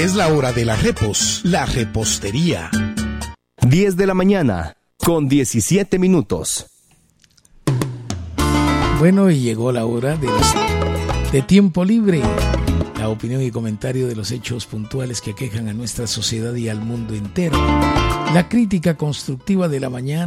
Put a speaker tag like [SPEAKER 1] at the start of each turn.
[SPEAKER 1] Es la hora de la repos, la repostería.
[SPEAKER 2] 10 de la mañana, con 17 minutos.
[SPEAKER 3] Bueno, y llegó la hora de tiempo libre. La opinión y comentario de los hechos puntuales que aquejan a nuestra sociedad y al mundo entero. La crítica constructiva de la mañana.